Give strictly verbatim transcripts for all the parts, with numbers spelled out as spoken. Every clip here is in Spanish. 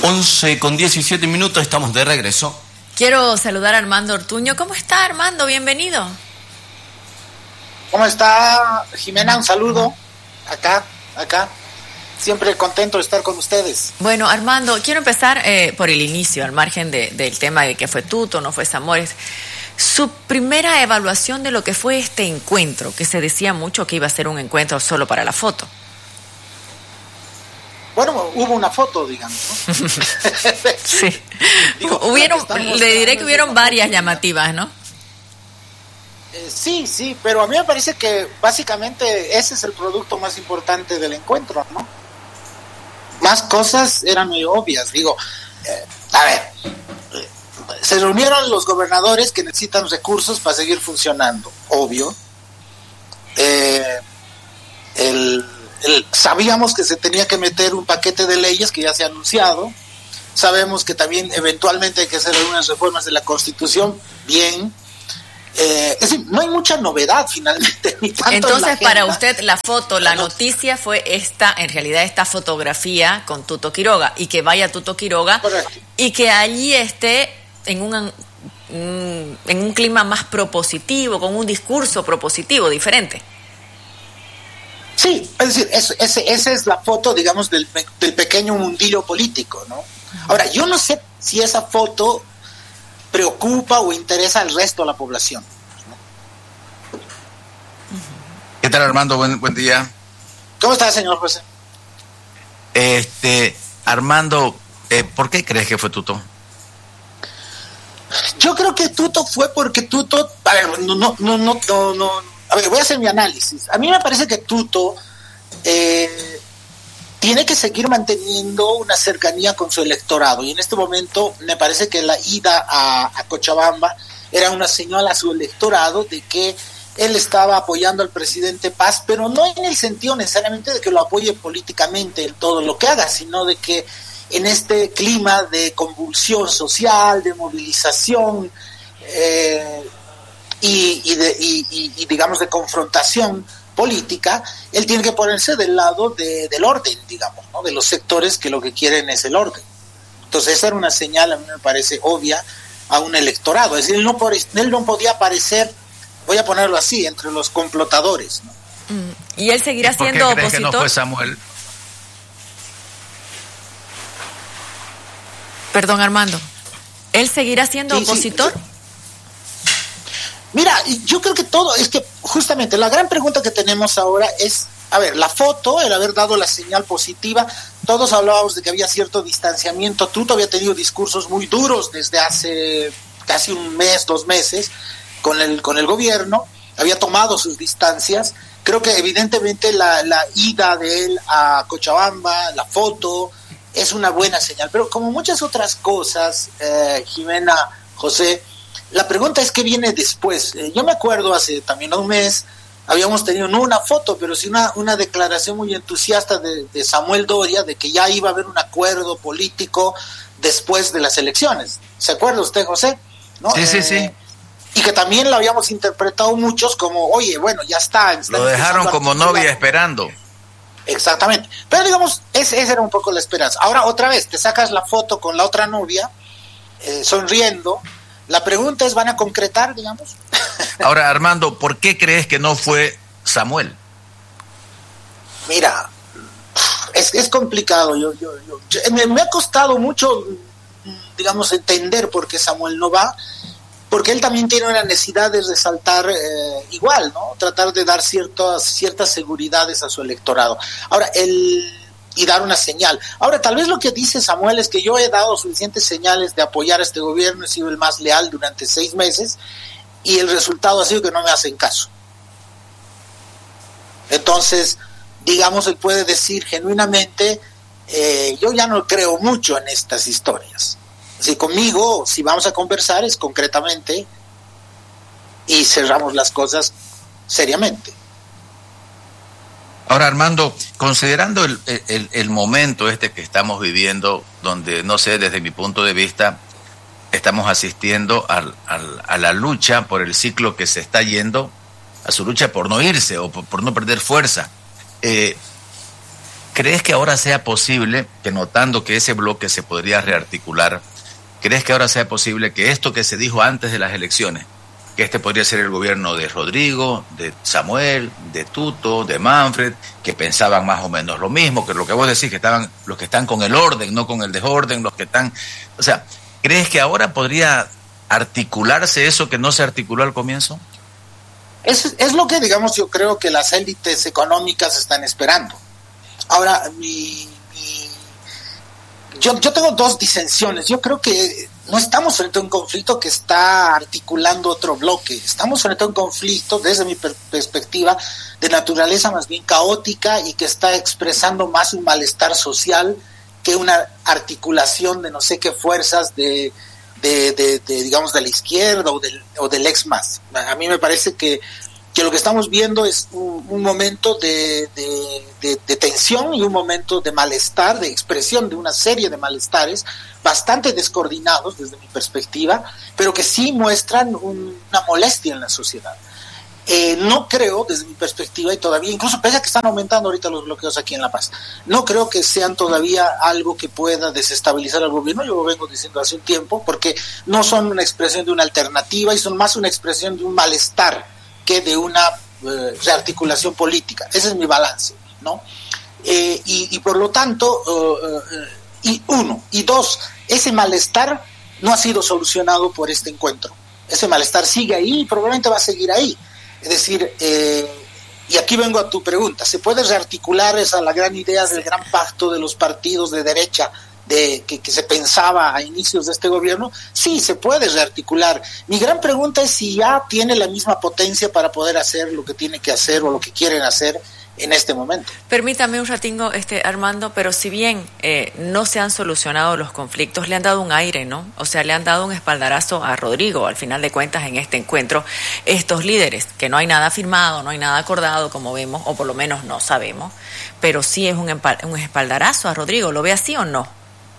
once con diecisiete minutos, estamos de regreso. Quiero saludar a Armando Ortuño. ¿Cómo está, Armando? Bienvenido. ¿Cómo está, Jimena? Un saludo. Acá, acá. Siempre contento de estar con ustedes. Bueno, Armando, quiero empezar eh, por el inicio, al margen de, del tema de que fue Tuto, no fue Samuel. Su primera evaluación de lo que fue este encuentro, que se decía mucho que iba a ser un encuentro solo para la foto. Bueno, hubo una foto, digamos, ¿no? Sí. Digo, hubieron, estamos, le diré que hubieron varias llamativas, ¿no? Eh, sí, sí, pero a mí me parece que básicamente ese es el producto más importante del encuentro, ¿no? Más cosas eran muy obvias, digo, eh, a ver, eh, se reunieron los gobernadores que necesitan recursos para seguir funcionando, obvio. Eh, el El, sabíamos que se tenía que meter un paquete de leyes que ya se ha anunciado. Sabemos que también eventualmente hay que hacer algunas reformas de la Constitución. Bien. Eh, es decir, no hay mucha novedad finalmente. Ni tanto Entonces, en la para agenda. usted, la foto, la no, noticia fue esta, en realidad, esta fotografía con Tuto Quiroga. Y que vaya Tuto Quiroga. Correcto. Y que allí esté en un, en un clima más propositivo, con un discurso propositivo, diferente. Sí, es decir, eso, ese, esa es la foto, digamos, del, del pequeño mundillo político, ¿no? Ahora, yo no sé si esa foto preocupa o interesa al resto de la población, ¿no? ¿Qué tal, Armando? Buen, buen día. ¿Cómo está, señor José? Este, Armando, eh, ¿por qué crees que fue Tuto? Yo creo que Tuto fue porque Tuto, a ver, no, no, no, no, no, no a ver, voy a hacer mi análisis. A mí me parece que Tuto eh, tiene que seguir manteniendo una cercanía con su electorado, y en este momento me parece que la ida a, a Cochabamba era una señal a su electorado de que él estaba apoyando al presidente Paz, pero no en el sentido necesariamente de que lo apoye políticamente en todo lo que haga, sino de que en este clima de convulsión social, de movilización, eh, Y, y, de, y, y, y digamos de confrontación política, él tiene que ponerse del lado de, del orden, digamos, ¿no? De los sectores que lo que quieren es el orden. Entonces esa era una señal, a mí me parece obvia, a un electorado. Es decir, él no, él no podía aparecer, voy a ponerlo así, entre los complotadores, ¿no? Mm. ¿Y él seguirá ¿Y por siendo qué crees opositor? que no fue Samuel? Perdón, Armando. ¿Él seguirá siendo Sí, opositor? Sí, sí. Mira, yo creo que todo, es que justamente la gran pregunta que tenemos ahora es, a ver, la foto, el haber dado la señal positiva, todos hablábamos de que había cierto distanciamiento. Tuto había tenido discursos muy duros desde hace casi un mes, dos meses, con el, con el gobierno, había tomado sus distancias. Creo que evidentemente la, la ida de él a Cochabamba, la foto, es una buena señal, pero como muchas otras cosas, eh, Jimena, José, la pregunta es qué viene después. Eh, yo me acuerdo hace también un mes, habíamos tenido no una foto, pero sí una, una declaración muy entusiasta de, de Samuel Doria de que ya iba a haber un acuerdo político después de las elecciones. ¿Se acuerda usted, José? ¿No? Sí, eh, sí, sí. Y que también lo habíamos interpretado muchos como, oye, bueno, ya está. Lo dejaron como novia esperando. Exactamente. Pero digamos, esa ese era un poco la esperanza. Ahora, otra vez, te sacas la foto con la otra novia, eh, sonriendo. La pregunta es, ¿van a concretar, digamos? Ahora, Armando, ¿por qué crees que no fue Samuel? Mira, es, es complicado. Yo, yo, yo, yo me, me ha costado mucho, digamos, entender por qué Samuel no va, porque él también tiene una necesidad de resaltar eh, igual, ¿no? Tratar de dar ciertas, ciertas seguridades a su electorado. Ahora, el... y dar una señal. Ahora, tal vez lo que dice Samuel es que yo he dado suficientes señales de apoyar a este gobierno, he sido el más leal durante seis meses, y el resultado ha sido que no me hacen caso. Entonces, digamos, él puede decir genuinamente, eh, yo ya no creo mucho en estas historias. Si conmigo, si vamos a conversar, es concretamente, y cerramos las cosas seriamente. Ahora, Armando, considerando el, el, el momento este que estamos viviendo, donde, no sé, desde mi punto de vista, estamos asistiendo al, al, a la lucha por el ciclo que se está yendo, a su lucha por no irse o por, por no perder fuerza. Eh, ¿crees que ahora sea posible, que notando que ese bloque se podría rearticular, crees que ahora sea posible que esto que se dijo antes de las elecciones, que este podría ser el gobierno de Rodrigo, de Samuel, de Tuto, de Manfred, que pensaban más o menos lo mismo, que lo que vos decís, que estaban los que están con el orden, no con el desorden, los que están... O sea, ¿crees que ahora podría articularse eso que no se articuló al comienzo? Es, es lo que, digamos, yo creo que las élites económicas están esperando. Ahora, mi, mi, yo, yo tengo dos disensiones. Yo creo que no estamos frente a un conflicto que está articulando otro bloque. Estamos frente a un conflicto, desde mi per- perspectiva, de naturaleza más bien caótica y que está expresando más un malestar social que una articulación de no sé qué fuerzas de, de, de, de digamos, de la izquierda o del, o del ex-MAS. A mí me parece que que lo que estamos viendo es un, un momento de, de, de, de tensión y un momento de malestar, de expresión de una serie de malestares bastante descoordinados desde mi perspectiva, pero que sí muestran un, una molestia en la sociedad. Eh, no creo, desde mi perspectiva, y todavía, incluso pese a que están aumentando ahorita los bloqueos aquí en La Paz, no creo que sean todavía algo que pueda desestabilizar al gobierno. Yo lo vengo diciendo hace un tiempo, porque no son una expresión de una alternativa y son más una expresión de un malestar que de una eh, rearticulación política. Ese es mi balance, ¿no? Eh, y, y por lo tanto, uh, uh, y uno, y dos, ese malestar no ha sido solucionado por este encuentro. Ese malestar sigue ahí y probablemente va a seguir ahí. Es decir, eh, y aquí vengo a tu pregunta, ¿se puede rearticular esa la gran idea del gran pacto de los partidos de derecha de que, que se pensaba a inicios de este gobierno? Sí, se puede rearticular. Mi gran pregunta es si ya tiene la misma potencia para poder hacer lo que tiene que hacer o lo que quieren hacer en este momento. Permítame un ratingo, este, Armando, pero si bien eh, no se han solucionado los conflictos, le han dado un aire, ¿no? O sea, le han dado un espaldarazo a Rodrigo, al final de cuentas, en este encuentro, estos líderes, que no hay nada firmado, no hay nada acordado, como vemos, o por lo menos no sabemos, pero sí es un, empa- un espaldarazo a Rodrigo. ¿Lo ve así o no?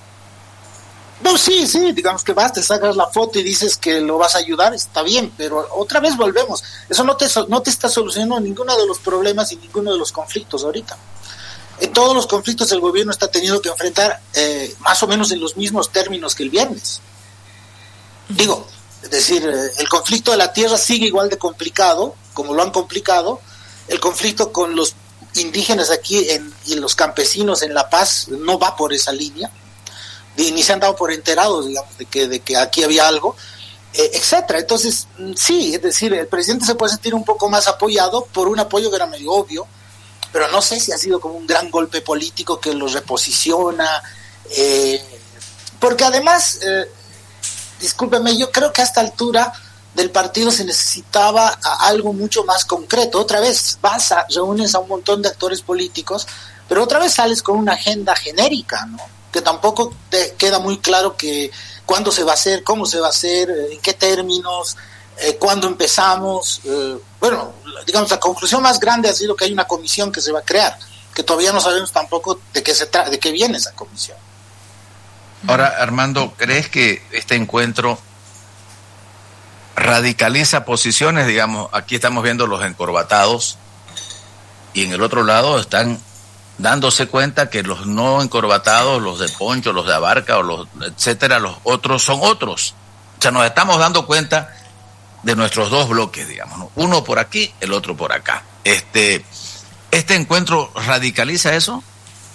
No, sí, sí, digamos que vas, te sacas la foto y dices que lo vas a ayudar, está bien, pero otra vez volvemos. Eso no te, no te está solucionando ninguno de los problemas y ninguno de los conflictos ahorita. En todos los conflictos el gobierno está teniendo que enfrentar eh, más o menos en los mismos términos que el viernes. Digo, es decir, eh, el conflicto de la tierra sigue igual de complicado, como lo han complicado. El conflicto con los indígenas aquí en, y los campesinos en La Paz no va por esa línea. Ni se han dado por enterados, digamos, de que de que aquí había algo, eh, etcétera. Entonces, sí, es decir, el presidente se puede sentir un poco más apoyado por un apoyo que era medio obvio, pero no sé si ha sido como un gran golpe político que lo reposiciona, eh, porque además, eh, discúlpeme, yo creo que a esta altura del partido se necesitaba a algo mucho más concreto. Otra vez vas a reúnes a un montón de actores políticos, pero otra vez sales con una agenda genérica, ¿no? Que tampoco te queda muy claro que cuándo se va a hacer, cómo se va a hacer, en qué términos, eh, cuándo empezamos. Eh, bueno, digamos, la conclusión más grande ha sido que hay una comisión que se va a crear, que todavía no sabemos tampoco de qué se tra- de qué viene esa comisión. Ahora, Armando, ¿crees que este encuentro radicaliza posiciones? Digamos, aquí estamos viendo los encorbatados y en el otro lado están dándose cuenta que los no encorbatados, los de Poncho, los de Abarca, o los etcétera, los otros son otros. O sea, nos estamos dando cuenta de nuestros dos bloques, digamos, ¿no? Uno por aquí, el otro por acá. Este, ¿este encuentro radicaliza eso?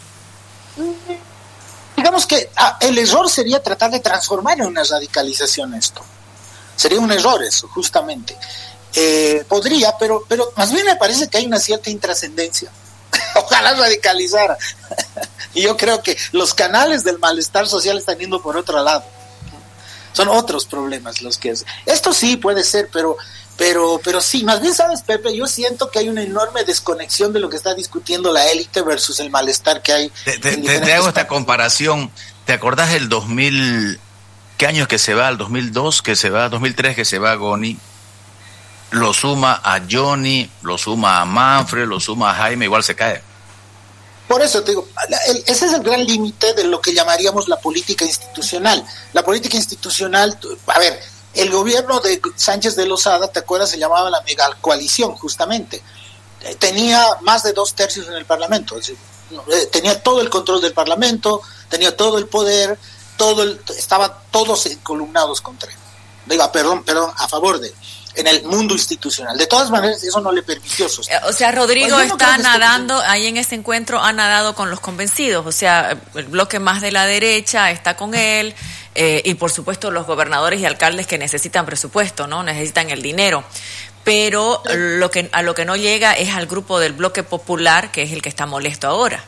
Digamos que ah, el error sería tratar de transformar en una radicalización esto. Sería un error eso, justamente. Eh, podría, pero, pero más bien me parece que hay una cierta intrascendencia. Ojalá radicalizara. Y yo creo que los canales del malestar social están yendo por otro lado. Son otros problemas los que es. Esto sí puede ser, pero, pero, pero sí, más bien, ¿sabes, Pepe? Yo siento que hay una enorme desconexión de lo que está discutiendo la élite versus el malestar que hay. Te, te, te, te hago esta comparación. ¿Te acordás del dos mil? ¿Qué año es que se va? ¿El dos mil dos que se va? ¿dos mil tres que se va Goni? Lo suma a Johnny, lo suma a Manfred, lo suma a Jaime, igual se cae. Por eso te digo, el, ese es el gran límite de lo que llamaríamos la política institucional. La política institucional, a ver, el gobierno de Sánchez de Lozada, ¿te acuerdas? Se llamaba la mega coalición, justamente. Tenía más de dos tercios en el Parlamento, es decir, eh, tenía todo el control del Parlamento, tenía todo el poder, todo el, estaban todos encolumnados contra él. Diga, perdón, perdón, a favor de él, en el mundo institucional. De todas maneras, eso no le permitió sostener. O sea, Rodrigo pues no está nadando, ahí en ese encuentro, ha nadado con los convencidos, o sea, el bloque más de la derecha está con él, eh, y por supuesto los gobernadores y alcaldes que necesitan presupuesto, ¿no? Necesitan el dinero. Pero sí. lo que a lo que no llega es al grupo del bloque popular, que es el que está molesto ahora.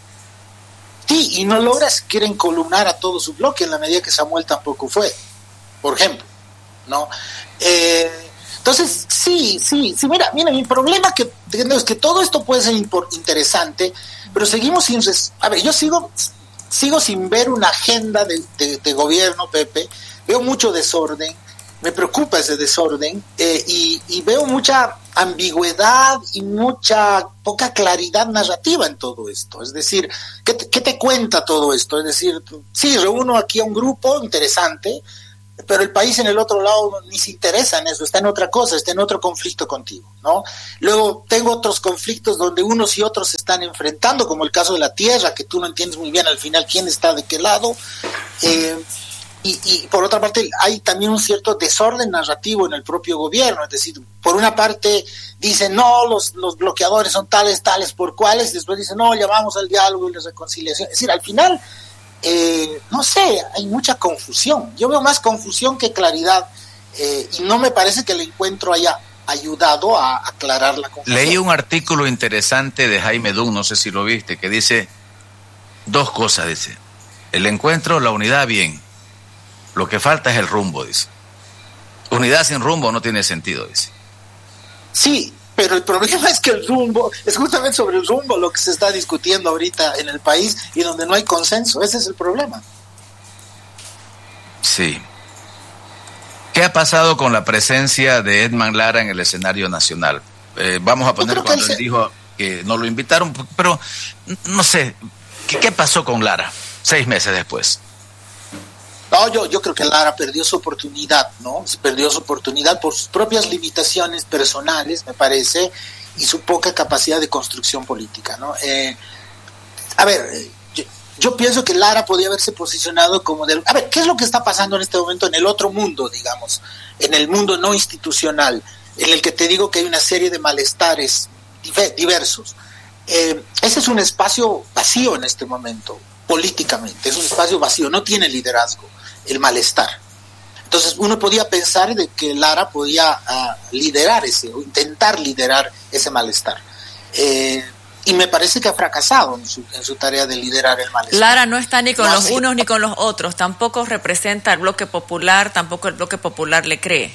Sí, y no logra siquiera encolumnar a todo su bloque en la medida que Samuel tampoco fue, por ejemplo, ¿no? Eh, entonces, sí, sí, sí, mira, mira, mi problema que, es que todo esto puede ser interesante, pero seguimos sin... Res- a ver, yo sigo, sigo sin ver una agenda de, de, de gobierno, Pepe, veo mucho desorden, me preocupa ese desorden, eh, y, y veo mucha ambigüedad y mucha poca claridad narrativa en todo esto. Es decir, ¿qué te, qué te cuenta todo esto? Es decir, sí, reúno aquí a un grupo interesante, pero el país en el otro lado ni se interesa en eso, está en otra cosa, está en otro conflicto contigo, ¿no? Luego tengo otros conflictos donde unos y otros se están enfrentando, como el caso de la tierra, que tú no entiendes muy bien al final quién está de qué lado. Eh, y, y por otra parte hay también un cierto desorden narrativo en el propio gobierno, es decir, por una parte dicen no, los, los bloqueadores son tales, tales por cuales, después dicen no, llamamos al diálogo y la reconciliación. Es decir, al final... Eh, no sé, hay mucha confusión. Yo veo más confusión que claridad, eh, y no me parece que el encuentro haya ayudado a aclarar la confusión. Leí un artículo interesante de Jaime Dunn, no sé si lo viste, que dice dos cosas, dice, el encuentro, la unidad, bien, lo que falta es el rumbo, dice. Unidad sin rumbo no tiene sentido, dice. Sí, pero el problema es que el rumbo, es justamente sobre el rumbo lo que se está discutiendo ahorita en el país y donde no hay consenso, ese es el problema. Sí. ¿Qué ha pasado con la presencia de Edman Lara en el escenario nacional? Eh, vamos a poner cuando él se... dijo que no lo invitaron, pero no sé, ¿qué, qué pasó con Lara seis meses después? No, yo, yo creo que Lara perdió su oportunidad, ¿no? Se perdió su oportunidad por sus propias limitaciones personales, me parece, y su poca capacidad de construcción política, ¿no? Eh, a ver, yo, yo pienso que Lara podía haberse posicionado como del... A ver, ¿qué es lo que está pasando en este momento en el otro mundo, digamos? En el mundo no institucional, en el que te digo que hay una serie de malestares diversos. Eh, ese es un espacio vacío en este momento, políticamente, es un espacio vacío, no tiene liderazgo, el malestar. Entonces uno podía pensar de que Lara podía uh, liderar ese, o intentar liderar ese malestar. Eh, y me parece que ha fracasado en su, en su tarea de liderar el malestar. Lara no está ni con no, los sí. unos ni con los otros, tampoco representa el bloque popular, tampoco el bloque popular le cree.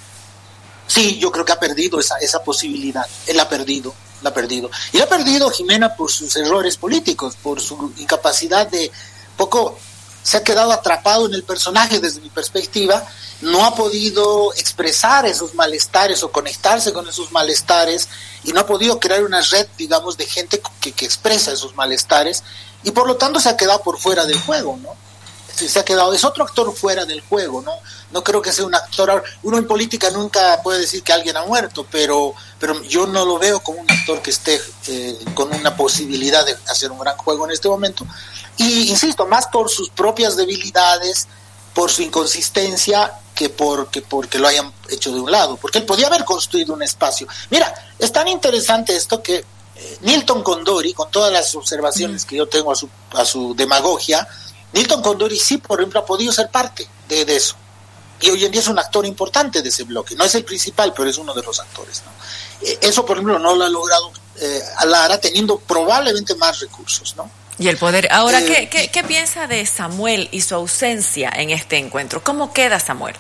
Sí, yo creo que ha perdido esa, esa posibilidad, él ha perdido. La ha perdido. Y la ha perdido Jimena por sus errores políticos, por su incapacidad de... poco se ha quedado atrapado en el personaje desde mi perspectiva, no ha podido expresar esos malestares o conectarse con esos malestares y no ha podido crear una red, digamos, de gente que, que expresa esos malestares y por lo tanto se ha quedado por fuera del juego, ¿no? Se ha quedado, es otro actor fuera del juego, ¿no? No creo que sea un actor, uno en política nunca puede decir que alguien ha muerto, pero pero yo no lo veo como un actor que esté eh, con una posibilidad de hacer un gran juego en este momento, y insisto, más por sus propias debilidades, por su inconsistencia, que porque, porque lo hayan hecho de un lado, porque él podía haber construido un espacio. Mira, es tan interesante esto que eh, Nilton Condori, con todas las observaciones que yo tengo a su, a su demagogia, Nilton Condori sí, por ejemplo, ha podido ser parte de, de eso. Y hoy en día es un actor importante de ese bloque. No es el principal, pero es uno de los actores, ¿no? Eh, eso, por ejemplo, no lo ha logrado eh, a Lara, teniendo probablemente más recursos, ¿no? Y el poder. Ahora, eh, ¿qué, qué, ¿qué piensa de Samuel y su ausencia en este encuentro? ¿Cómo queda Samuel?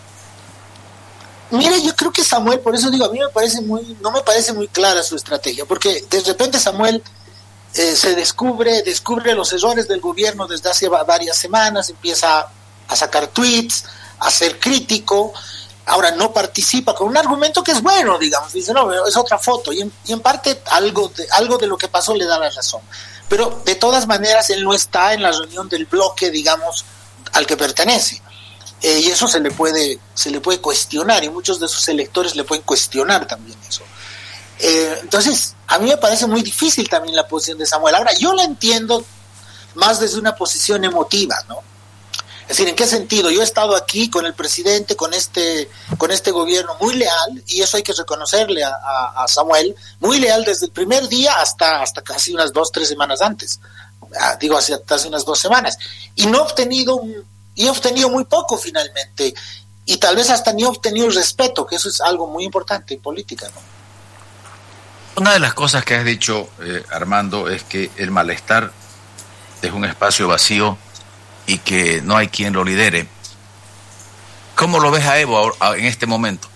Mire, yo creo que Samuel, por eso digo, a mí me parece muy, no me parece muy clara su estrategia, porque de repente Samuel... Eh, se descubre, descubre los errores del gobierno desde hace varias semanas, empieza a sacar tweets, a ser crítico, ahora no participa con un argumento que es bueno, digamos, dice, no, es otra foto, y en, y en parte algo de, algo de lo que pasó le da la razón, pero de todas maneras él no está en la reunión del bloque, digamos, al que pertenece, eh, y eso se le puede, se le puede cuestionar, y muchos de sus electores le pueden cuestionar también eso. Eh, entonces, a mí me parece muy difícil también la posición de Samuel. Ahora, yo la entiendo más desde una posición emotiva, ¿no? Es decir, ¿en qué sentido? Yo he estado aquí con el presidente, con este con este gobierno muy leal, y eso hay que reconocerle a, a, a Samuel, muy leal desde el primer día hasta hasta casi unas dos, tres semanas antes. Ah, digo, hace, hace unas dos semanas. Y no he obtenido, y he obtenido muy poco finalmente, y tal vez hasta ni he obtenido respeto, que eso es algo muy importante en política, ¿no? Una de las cosas que has dicho, eh, Armando, es que el malestar es un espacio vacío y que no hay quien lo lidere. ¿Cómo lo ves a Evo ahora, en este momento?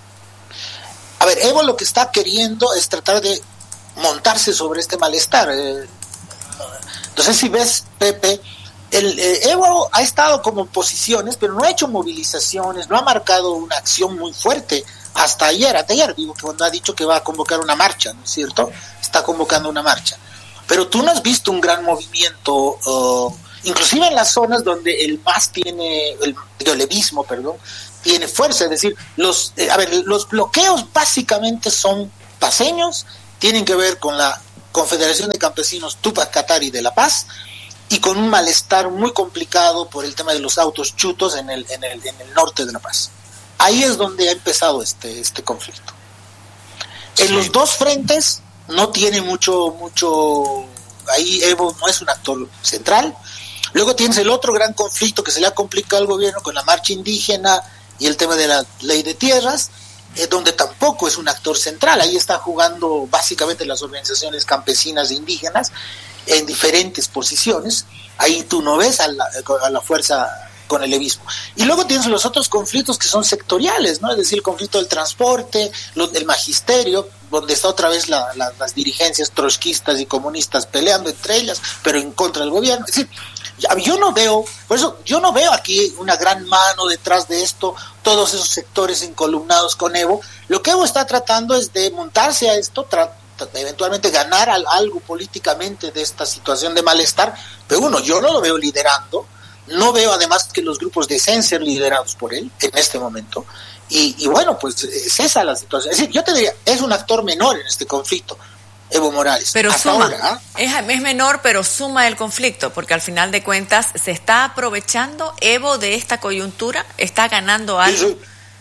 A ver, Evo lo que está queriendo es tratar de montarse sobre este malestar. Eh, no sé si ves, Pepe, el, eh, Evo ha estado como posiciones, pero no ha hecho movilizaciones, no ha marcado una acción muy fuerte hasta ayer, hasta ayer, digo, que cuando ha dicho que va a convocar una marcha, ¿no es cierto? Está convocando una marcha. Pero tú no has visto un gran movimiento, uh, inclusive en las zonas donde el M A S tiene, el, el levismo, perdón, tiene fuerza. Es decir, los, eh, a ver, los bloqueos básicamente son paseños, tienen que ver con la Confederación de Campesinos Túpac Katari de La Paz, y con un malestar muy complicado por el tema de los autos chutos en el, en el, en el norte de La Paz. Ahí es donde ha empezado este, este conflicto. En sí. Los dos frentes no tiene mucho, mucho, ahí Evo no es un actor central. Luego tienes el otro gran conflicto que se le ha complicado al gobierno con la marcha indígena y el tema de la ley de tierras, eh, donde tampoco es un actor central. Ahí está jugando básicamente las organizaciones campesinas e indígenas en diferentes posiciones. Ahí tú no ves a la, a la fuerza con el levismo. Y luego tienes los otros conflictos que son sectoriales, ¿no? Es decir, el conflicto del transporte, lo, el magisterio, donde está otra vez la, la, las dirigencias trotskistas y comunistas peleando entre ellas, pero en contra del gobierno. Es decir, yo no veo, por eso yo no veo aquí una gran mano detrás de esto, todos esos sectores encolumnados con Evo. Lo que Evo está tratando es de montarse a esto, tra- eventualmente ganar al, algo políticamente de esta situación de malestar, pero uno, yo no lo veo liderando. No veo además que los grupos deseen ser liderados por él en este momento. Y, y bueno, pues es esa la situación. Es decir, yo te diría, es un actor menor en este conflicto, Evo Morales. Pero hasta suma, ahora, ¿eh? es, es menor, pero suma el conflicto, porque al final de cuentas se está aprovechando Evo de esta coyuntura, está ganando algo. Sí, sí.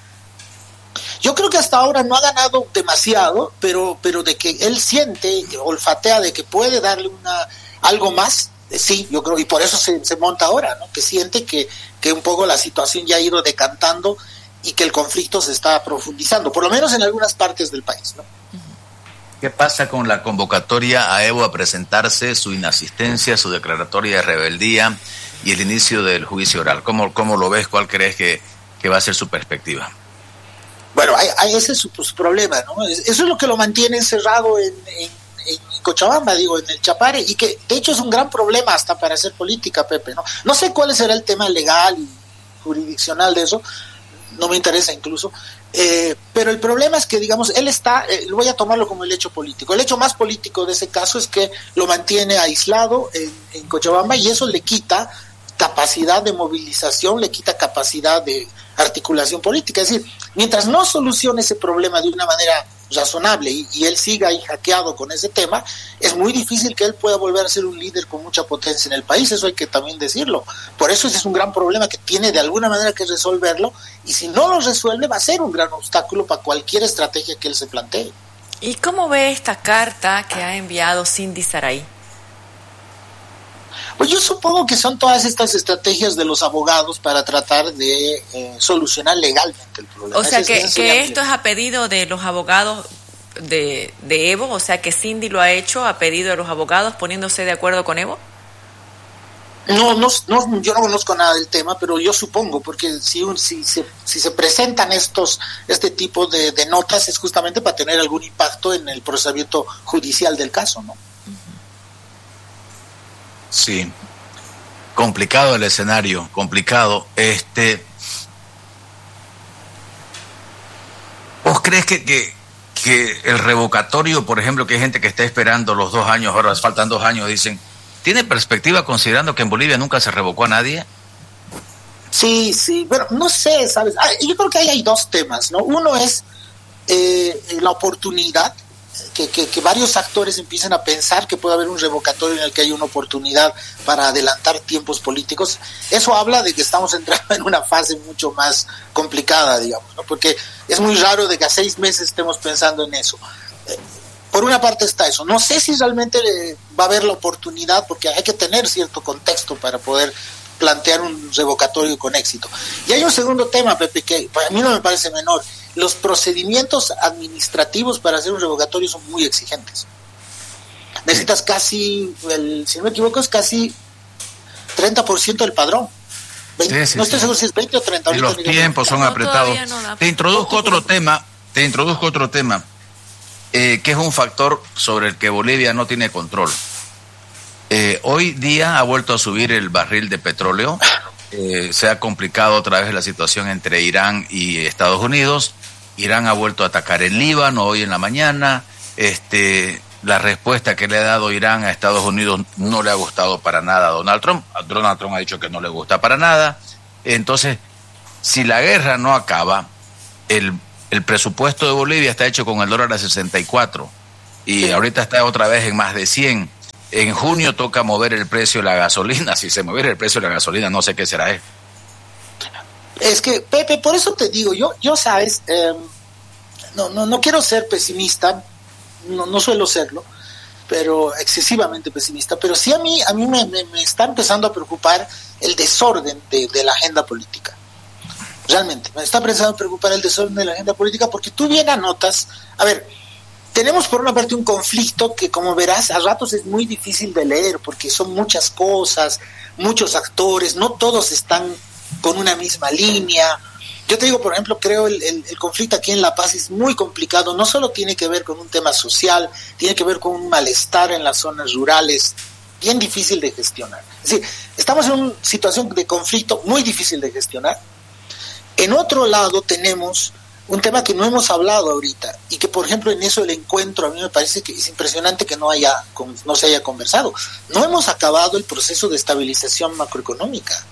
Yo creo que hasta ahora no ha ganado demasiado, pero, pero de que él siente, olfatea de que puede darle una algo más. Sí, yo creo, y por eso se, se monta ahora, ¿no? Que siente que, que un poco la situación ya ha ido decantando y que el conflicto se está profundizando, por lo menos en algunas partes del país, ¿no? ¿Qué pasa con la convocatoria a Evo a presentarse, su inasistencia, su declaratoria de rebeldía y el inicio del juicio oral? ¿Cómo, cómo lo ves? ¿Cuál crees que, que va a ser su perspectiva? Bueno, hay, hay ese es su, su problema, ¿no? Eso es lo que lo mantiene encerrado en... en en Cochabamba, digo, en el Chapare, y que de hecho es un gran problema hasta para hacer política, Pepe, ¿no? No sé cuál será el tema legal y jurisdiccional de eso, no me interesa incluso, eh, pero el problema es que, digamos, él está, eh, voy a tomarlo como el hecho político, el hecho más político de ese caso es que lo mantiene aislado en, en Cochabamba, y eso le quita capacidad de movilización, le quita capacidad de articulación política. Es decir, mientras no solucione ese problema de una manera razonable y, y él siga ahí hackeado con ese tema, es muy difícil que él pueda volver a ser un líder con mucha potencia en el país. Eso hay que también decirlo. Por eso ese es un gran problema que tiene de alguna manera que resolverlo, y si no lo resuelve va a ser un gran obstáculo para cualquier estrategia que él se plantee. ¿Y cómo ve esta carta que ha enviado Cindy Saray? Pues yo supongo que son todas estas estrategias de los abogados para tratar de eh, solucionar legalmente el problema. O sea, ese, que, ese que mi... esto es a pedido de los abogados de, de Evo, o sea, que Cindy lo ha hecho a pedido de los abogados poniéndose de acuerdo con Evo. No, no, no, yo no conozco nada del tema, pero yo supongo, porque si, un, si, se, si se presentan estos este tipo de, de notas es justamente para tener algún impacto en el procedimiento judicial del caso, ¿no? Sí, complicado el escenario, complicado. Este, ¿vos crees que, que, que el revocatorio, por ejemplo, que hay gente que está esperando los dos años, ahora faltan dos años, dicen, ¿tiene perspectiva considerando que en Bolivia nunca se revocó a nadie? Sí, sí, bueno, no sé, ¿sabes? Ah, yo creo que ahí hay dos temas, ¿no? Uno es eh, la oportunidad que, que, que varios actores empiecen a pensar que puede haber un revocatorio en el que hay una oportunidad para adelantar tiempos políticos, eso habla de que estamos entrando en una fase mucho más complicada, digamos, ¿no? Porque es muy raro de que a seis meses estemos pensando en eso. Eh, por una parte está eso. No sé si realmente eh, va a haber la oportunidad, porque hay que tener cierto contexto para poder plantear un revocatorio con éxito. Y hay un segundo tema, Pepe, que para mí no me parece menor. Los procedimientos administrativos para hacer un revocatorio son muy exigentes. Necesitas casi, el, si no me equivoco, es casi treinta por ciento del padrón. veinte, sí, sí, no estoy sí. seguro si es veinte o treinta. Y los tiempos son no, apretados. No te introduzco otro tema, te introduzco otro tema, eh, que es un factor sobre el que Bolivia no tiene control. Eh, hoy día ha vuelto a subir el barril de petróleo. Eh, se ha complicado otra vez la situación entre Irán y Estados Unidos. Irán ha vuelto a atacar el Líbano hoy en la mañana. Este, la respuesta que le ha dado Irán a Estados Unidos no le ha gustado para nada a Donald Trump. Donald Trump ha dicho que no le gusta para nada. Entonces, si la guerra no acaba, el, el presupuesto de Bolivia está hecho con el dólar a sesenta y cuatro y ahorita está otra vez en más de cien. En junio toca mover el precio de la gasolina. Si se moviera el precio de la gasolina, no sé qué será. ¿eh? Es que, Pepe, por eso te digo, yo, yo sabes, eh, no, no, no quiero ser pesimista, no, no suelo serlo, pero excesivamente pesimista, pero sí a mí, a mí me, me, me está empezando a preocupar el desorden de, de la agenda política. Realmente, me está empezando a preocupar el desorden de la agenda política, porque tú bien anotas, a ver, tenemos por una parte un conflicto que, como verás, a ratos es muy difícil de leer porque son muchas cosas, muchos actores, no todos están con una misma línea. Yo te digo, por ejemplo, creo el, el, el conflicto aquí en La Paz es muy complicado, no solo tiene que ver con un tema social, tiene que ver con un malestar en las zonas rurales, bien difícil de gestionar. Es decir, estamos en una situación de conflicto muy difícil de gestionar. En otro lado tenemos un tema que no hemos hablado ahorita y que, por ejemplo, en eso el encuentro a mí me parece que es impresionante que no haya no se haya conversado. No hemos acabado el proceso de estabilización macroeconómica.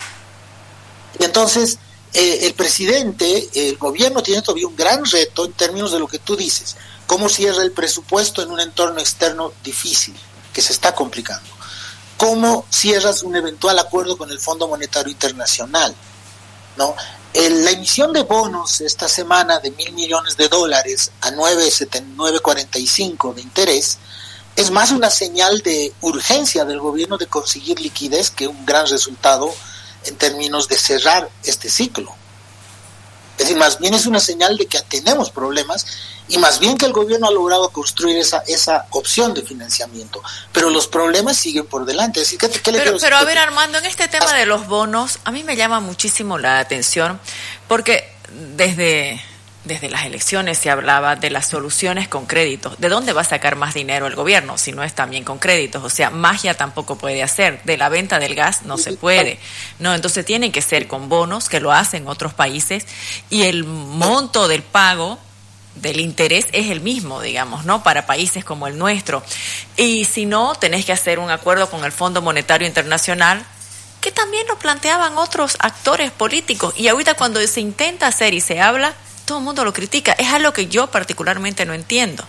Y entonces eh, el presidente, el gobierno tiene todavía un gran reto en términos de lo que tú dices. ¿Cómo cierra el presupuesto en un entorno externo difícil, que se está complicando? ¿Cómo cierras un eventual acuerdo con el Fondo Monetario Internacional? ¿No? El, la emisión de bonos esta semana de mil millones de dólares a nueve cuarenta y cinco de interés es más una señal de urgencia del gobierno de conseguir liquidez que un gran resultado en términos de cerrar este ciclo. Es decir, más bien es una señal de que tenemos problemas y más bien que el gobierno ha logrado construir esa esa opción de financiamiento, pero los problemas siguen por delante. Es decir, ¿qué, qué le pero, quiero pero a decir? ver, Armando, en este tema de los bonos, a mí me llama muchísimo la atención, porque desde, desde las elecciones se hablaba de las soluciones con créditos. ¿De dónde va a sacar más dinero el gobierno si no es también con créditos? O sea, magia tampoco puede hacer. De la venta del gas no se puede. No, entonces tienen que ser con bonos, que lo hacen otros países, y el monto del pago del interés es el mismo, digamos, ¿no? Para países como el nuestro. Y si no, tenés que hacer un acuerdo con el Fondo Monetario Internacional, que también lo planteaban otros actores políticos. Y ahorita cuando se intenta hacer y se habla, todo el mundo lo critica. Es algo que yo particularmente no entiendo.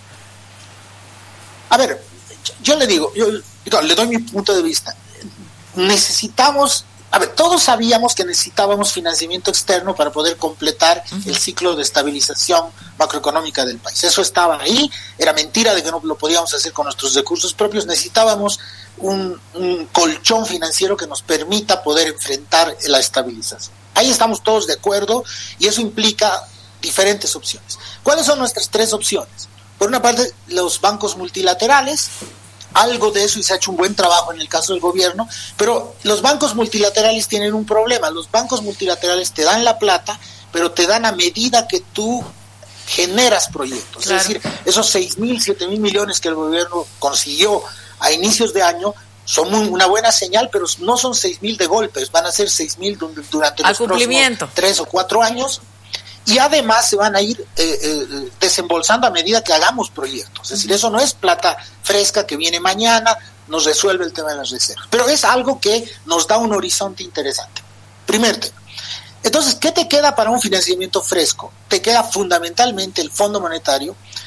A ver, yo le digo, yo, yo le doy mi punto de vista. Necesitamos... A ver, todos sabíamos que necesitábamos financiamiento externo para poder completar uh-huh. el ciclo de estabilización macroeconómica del país. Eso estaba ahí, era mentira de que no lo podíamos hacer con nuestros recursos propios. Necesitábamos un, un colchón financiero que nos permita poder enfrentar la estabilización. Ahí estamos todos de acuerdo y eso implica diferentes opciones. ¿Cuáles son nuestras tres opciones? Por una parte, los bancos multilaterales. Algo de eso y se ha hecho un buen trabajo en el caso del gobierno, pero los bancos multilaterales tienen un problema. Los bancos multilaterales te dan la plata, pero te dan a medida que tú generas proyectos. Claro. Es decir, esos seis mil, siete mil millones que el gobierno consiguió a inicios de año son muy, una buena señal, pero no son seis mil de golpes, van a ser seis mil durante los próximos tres o cuatro años. Y además se van a ir eh, eh, desembolsando a medida que hagamos proyectos. Es decir, eso no es plata fresca que viene mañana, nos resuelve el tema de las reservas. Pero es algo que nos da un horizonte interesante. Primer tema. Entonces, ¿qué te queda para un financiamiento fresco? Te queda fundamentalmente el Fondo Monetario,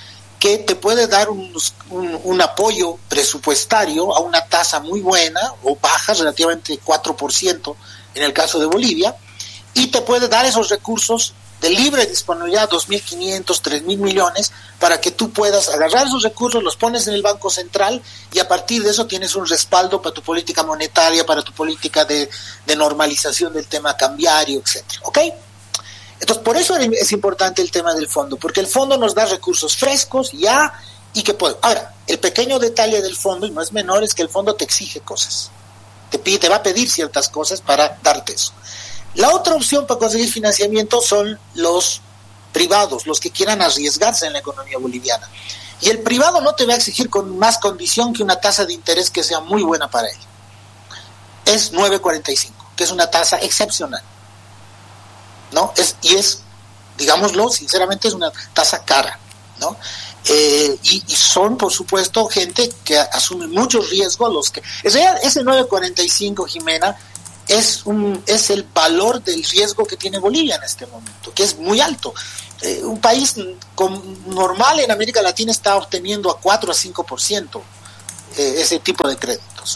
que te puede dar un, un, un apoyo presupuestario a una tasa muy buena o baja, relativamente cuatro por ciento en el caso de Bolivia, y te puede dar esos recursos de libre disponibilidad, dos mil quinientos, tres mil millones, para que tú puedas agarrar esos recursos, los pones en el Banco Central y a partir de eso tienes un respaldo para tu política monetaria, para tu política de, de normalización del tema cambiario, etcétera. ¿Ok? Entonces, por eso es importante el tema del fondo, porque el fondo nos da recursos frescos ya y que puede. Ahora, el pequeño detalle del fondo, y no es menor, es que el fondo te exige cosas. Te pide, te va a pedir ciertas cosas para darte eso. La otra opción para conseguir financiamiento son los privados, los que quieran arriesgarse en la economía boliviana. Y el privado no te va a exigir con más condición que una tasa de interés que sea muy buena para él. Es nueve cuarenta y cinco, que es una tasa excepcional. ¿No? Es, y es, digámoslo, sinceramente es una tasa cara, ¿no? Eh, y, y son, por supuesto, gente que asume mucho riesgo. Los que ese, ese nueve cuarenta y cinco, Jimena, es un es el valor del riesgo que tiene Bolivia en este momento, que es muy alto. Eh, un país con, normal en América Latina está obteniendo a cuatro a cinco por ciento eh, ese tipo de créditos.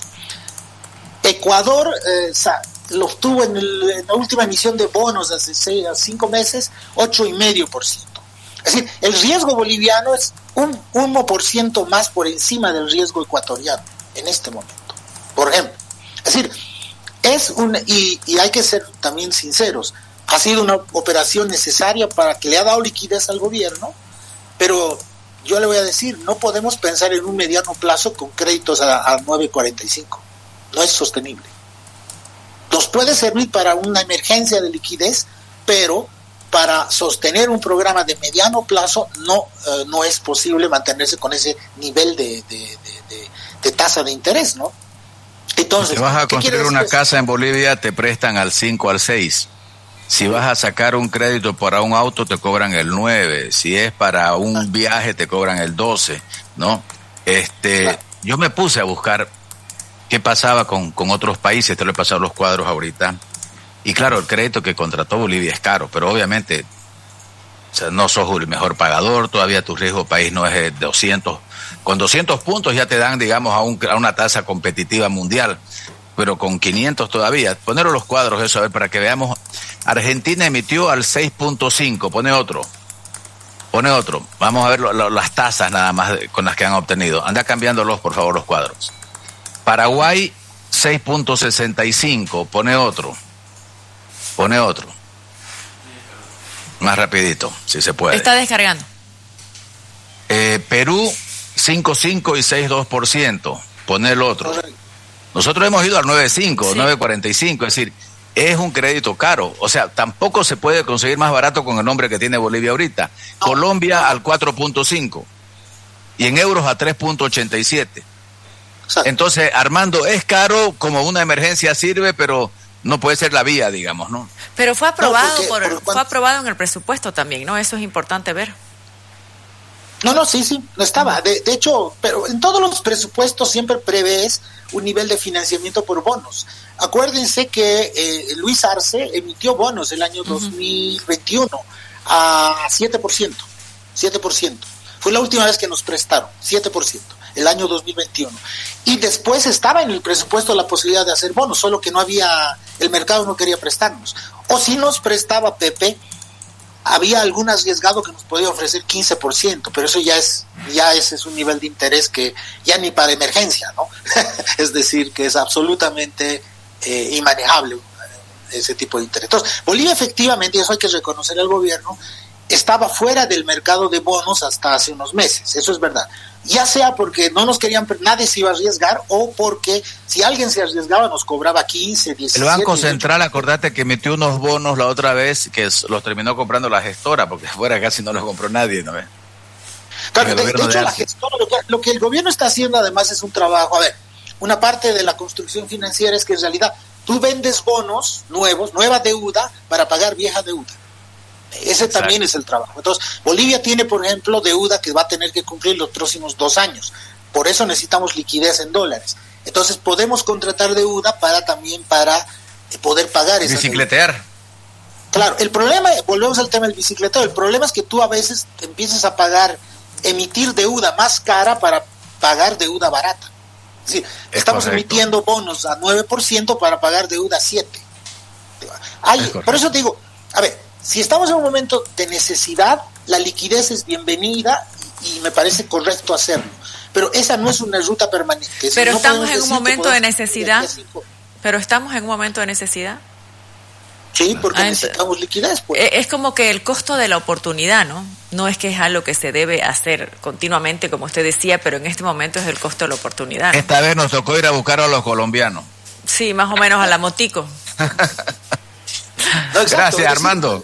Ecuador eh, lo obtuvo en, el, en la última emisión de bonos hace seis a cinco meses, ocho coma cinco por ciento. Es decir, el riesgo boliviano es un uno por ciento más por encima del riesgo ecuatoriano en este momento, por ejemplo. Es decir, es un, y, y hay que ser también sinceros, ha sido una operación necesaria para que le ha dado liquidez al gobierno, pero yo le voy a decir, no podemos pensar en un mediano plazo con créditos a, a nueve cuarenta y cinco, no es sostenible. Nos puede servir para una emergencia de liquidez, pero para sostener un programa de mediano plazo no eh, no es posible mantenerse con ese nivel de, de, de, de, de tasa de interés, ¿no? Entonces, si vas a construir una casa en Bolivia, te prestan al cinco, al seis. Si vas a sacar un crédito para un auto, te cobran el nueve. Si es para un viaje, te cobran el doce, ¿no? Este, claro. Yo me puse a buscar qué pasaba con, con otros países, te lo he pasado los cuadros ahorita. Y claro, el crédito que contrató Bolivia es caro, pero obviamente, o sea, no sos el mejor pagador, todavía tu riesgo país no es de doscientos. Con doscientos puntos ya te dan, digamos, a, un, a una tasa competitiva mundial, pero con quinientos todavía. Poneros los cuadros eso, a ver, para que veamos. Argentina emitió al seis punto cinco, pone otro, pone otro. Vamos a ver lo, lo, las tasas nada más con las que han obtenido. Anda cambiándolos, por favor, los cuadros. Paraguay, seis punto sesenta y cinco, pone otro, pone otro. Más rapidito, si se puede. Está descargando. Eh, Perú, cinco punto cinco y seis punto dos por ciento, pone el otro. Nosotros hemos ido al nueve punto cinco, sí. nueve punto cuarenta y cinco, es decir, es un crédito caro. O sea, tampoco se puede conseguir más barato con el nombre que tiene Bolivia ahorita. No. Colombia al cuatro punto cinco y en euros a tres punto ochenta y siete. Entonces, Armando, es caro, como una emergencia sirve, pero no puede ser la vía, digamos, ¿no? Pero fue aprobado, no, porque, por, por fue aprobado en el presupuesto también, ¿no? Eso es importante ver. No, no, sí, sí, no estaba. De, de hecho, pero en todos los presupuestos siempre prevés un nivel de financiamiento por bonos. Acuérdense que eh, Luis Arce emitió bonos el año uh-huh. dos mil veintiuno a siete por ciento. siete por ciento. Fue la última vez que nos prestaron, siete por ciento, el año dos mil veintiuno. Y después estaba en el presupuesto la posibilidad de hacer bonos, solo que no había, el mercado no quería prestarnos. O si nos prestaba Pepe, había algún arriesgado que nos podía ofrecer quince por ciento, pero eso ya es ya ese es un nivel de interés que ya ni para emergencia, ¿no? Es decir, que es absolutamente eh, inmanejable ese tipo de interés. Entonces, Bolivia efectivamente, y eso hay que reconocer al gobierno, estaba fuera del mercado de bonos hasta hace unos meses, eso es verdad. Ya sea porque no nos querían, nadie se iba a arriesgar, o porque si alguien se arriesgaba nos cobraba quince, diecisiete. El Banco Central, acordate que metió unos bonos la otra vez que los terminó comprando la gestora, porque fuera casi no los compró nadie, ¿no ves? Claro, de, de hecho de la gestora, lo que, lo que el gobierno está haciendo además es un trabajo, a ver, una parte de la construcción financiera es que en realidad tú vendes bonos nuevos, nueva deuda, para pagar vieja deuda. Ese Exacto. también es el trabajo. Entonces, Bolivia tiene, por ejemplo, deuda que va a tener que cumplir los próximos dos años. Por eso necesitamos liquidez en dólares. Entonces, podemos contratar deuda para también para poder pagar esa bicicletear. Deuda. Claro, el problema, volvemos al tema del bicicleteo, el problema es que tú a veces empiezas a pagar emitir deuda más cara para pagar deuda barata. Es decir, es estamos correcto. emitiendo bonos a nueve por ciento para pagar deuda a siete por ciento. Hay, por eso te digo, a ver, si estamos en un momento de necesidad, la liquidez es bienvenida y, y me parece correcto hacerlo. Pero esa no es una ruta permanente. Pero no estamos en un momento de necesidad. Pero estamos en un momento de necesidad. Sí, porque ah, necesitamos liquidez. Pues. Es como que el costo de la oportunidad, ¿no? No es que es algo que se debe hacer continuamente, como usted decía, pero en este momento es el costo de la oportunidad, ¿no? Esta vez nos tocó ir a buscar a los colombianos. Sí, más o menos a la motico. No, exacto, gracias, es, Armando.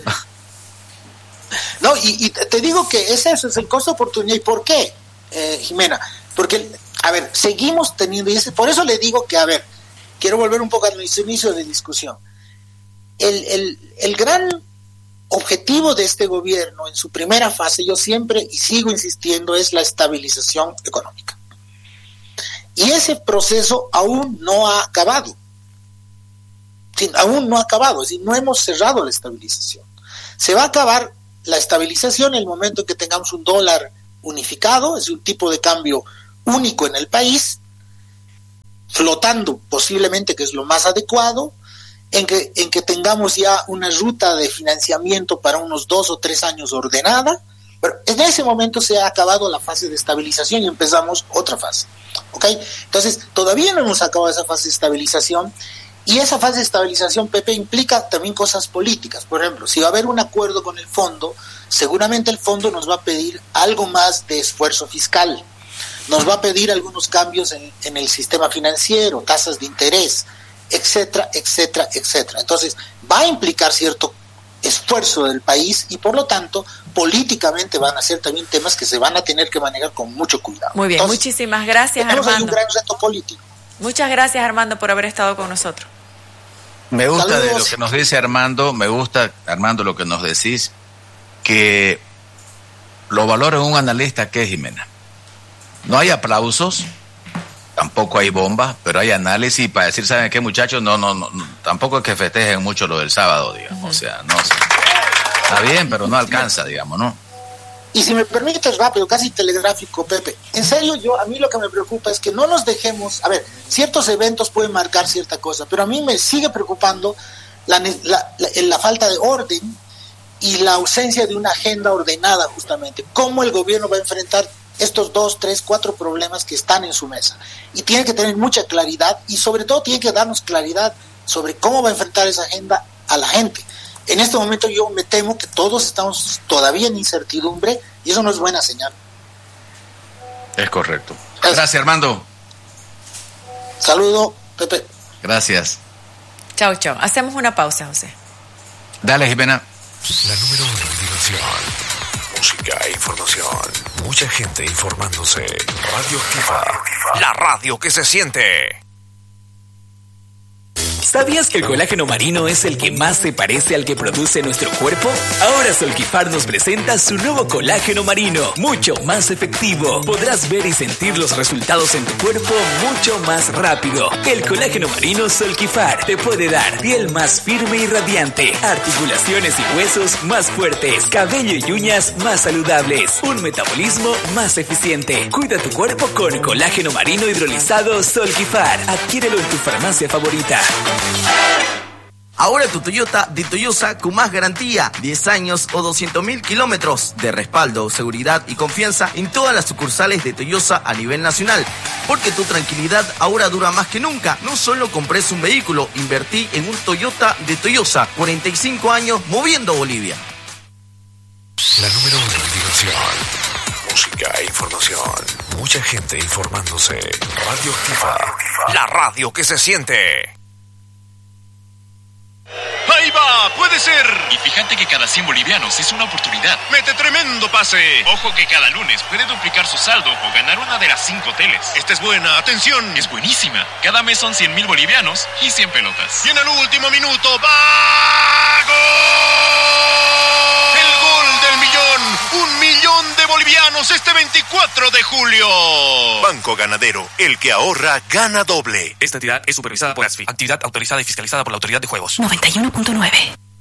No, y, y te digo que es eso, es el costo de oportunidad. ¿Y por qué, eh, Jimena? Porque, a ver, seguimos teniendo, y ese, por eso le digo que, a ver, quiero volver un poco al inicio de discusión. El, el, el gran objetivo de este gobierno en su primera fase, yo siempre y sigo insistiendo, es la estabilización económica. Y ese proceso aún no ha acabado. Sí, aún no ha acabado, es decir, no hemos cerrado la estabilización. Se va a acabar la estabilización en el momento en que tengamos un dólar unificado, es un tipo de cambio único en el país, flotando posiblemente, que es lo más adecuado, en que, en que tengamos ya una ruta de financiamiento para unos dos o tres años ordenada, pero en ese momento se ha acabado la fase de estabilización y empezamos otra fase, ¿ok? Entonces, todavía no hemos acabado esa fase de estabilización, y esa fase de estabilización, Pepe, implica también cosas políticas. Por ejemplo, si va a haber un acuerdo con el fondo, seguramente el fondo nos va a pedir algo más de esfuerzo fiscal, nos va a pedir algunos cambios en, en el sistema financiero, tasas de interés, etcétera, etcétera, etcétera. Entonces, va a implicar cierto esfuerzo del país y, por lo tanto, políticamente van a ser también temas que se van a tener que manejar con mucho cuidado. Muy bien, entonces, muchísimas gracias, Armando. Tenemos un gran reto político. Muchas gracias, Armando, por haber estado con nosotros. Me gusta Saludos. De lo que nos dice Armando, me gusta, Armando, lo que nos decís, que lo valora un analista que es Jimena. No hay aplausos, tampoco hay bombas, pero hay análisis para decir, ¿saben qué, muchachos? No, no, no, tampoco es que festejen mucho lo del sábado, digamos, uh-huh. o sea, no sé. Está bien, pero no alcanza, digamos, ¿no? Y si me permites rápido, casi telegráfico, Pepe, en serio, yo a mí lo que me preocupa es que no nos dejemos, a ver, ciertos eventos pueden marcar cierta cosa, pero a mí me sigue preocupando la, la, la, la falta de orden y la ausencia de una agenda ordenada, justamente. ¿Cómo el gobierno va a enfrentar estos dos, tres, cuatro problemas que están en su mesa? Y tiene que tener mucha claridad y sobre todo tiene que darnos claridad sobre cómo va a enfrentar esa agenda a la gente. En este momento yo me temo que todos estamos todavía en incertidumbre y eso no es buena señal. Es correcto. Gracias, Gracias Armando. Saludo, Pepe. Gracias. Chao, chao. Hacemos una pausa, José. Dale, Jimena. La número uno en diversión, música e información. Mucha gente informándose. Radio Activa. La radio que se siente. ¿Sabías que el colágeno marino es el que más se parece al que produce nuestro cuerpo? Ahora Solquifar nos presenta su nuevo colágeno marino, mucho más efectivo. Podrás ver y sentir los resultados en tu cuerpo mucho más rápido. El colágeno marino Solquifar te puede dar piel más firme y radiante, articulaciones y huesos más fuertes, cabello y uñas más saludables, un metabolismo más eficiente. Cuida tu cuerpo con colágeno marino hidrolizado Solquifar. Adquiérelo en tu farmacia favorita. Ahora tu Toyota de Toyosa con más garantía, diez años o doscientos mil kilómetros de respaldo, seguridad y confianza en todas las sucursales de Toyosa a nivel nacional. Porque tu tranquilidad ahora dura más que nunca. No solo compres un vehículo, invertí en un Toyota de Toyosa. cuarenta y cinco años moviendo Bolivia. La número uno en diversión, música e información. Mucha gente informándose. Radio Activa. La radio que se siente. ¡Ahí va! ¡Puede ser! Y fíjate que cada cien bolivianos es una oportunidad. ¡Mete tremendo pase! Ojo que cada lunes puede duplicar su saldo o ganar una de las cinco teles. Esta es buena, atención. Es buenísima. Cada mes son cien mil bolivianos y cien pelotas. Y en el último minuto, ¡va! ¡Gol! ¡El gol del millón! ¡Un millón de bolivianos este veinticuatro de julio! Banco Ganadero, el que ahorra, gana doble. Esta entidad es supervisada por ASFI, actividad autorizada y fiscalizada por la Autoridad de Juegos. noventa y uno punto nueve